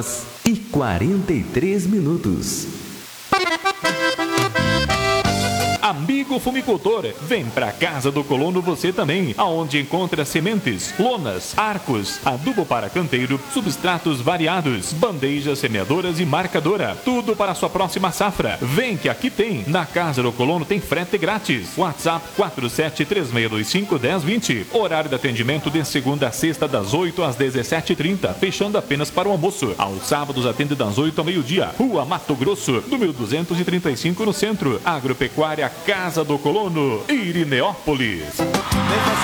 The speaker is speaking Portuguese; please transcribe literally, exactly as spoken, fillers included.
E quarenta e três minutos. Amigo fumicultor, vem pra Casa do Colono você também, aonde encontra sementes, lonas, arcos, adubo para canteiro, substratos variados, bandejas semeadoras e marcadora, tudo para a sua próxima safra. Vem que aqui tem, na Casa do Colono tem frete grátis. WhatsApp quatro sete três seis dois cinco um zero dois zero. Horário de atendimento de segunda a sexta das oito às dezessete e trinta, fechando apenas para o almoço. Aos sábados atende das oito ao meio-dia. Rua Mato Grosso, número duzentos e trinta e cinco no centro. Agropecuária Casa do Colono, Irineópolis.